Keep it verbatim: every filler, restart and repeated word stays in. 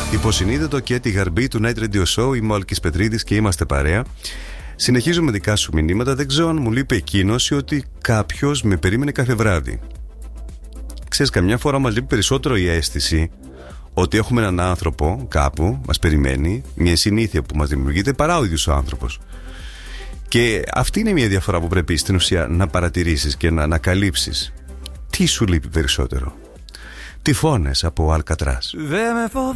Υποσυνείδητο και τη γαρμπή του Night Radio Show. Είμαι ο Άλκης Πετρίδης και είμαστε παρέα. Συνεχίζω με δικά σου μηνύματα. Δεν ξέρω αν μου λείπει εκείνος ή ότι κάποιος με περίμενε κάθε βράδυ. Ξέρεις, καμιά φορά μας λείπει περισσότερο η αίσθηση ότι έχουμε έναν άνθρωπο κάπου, μας περιμένει, μια συνήθεια που μας δημιουργείται, παρά ο ίδιος ο άνθρωπος. Και αυτή είναι μια διαφορά που πρέπει στην ουσία να παρατηρήσεις και να ανακαλύψεις. Τι σου λείπει περισσότερο? Τυφώνες από Αλκατράς. Δεν με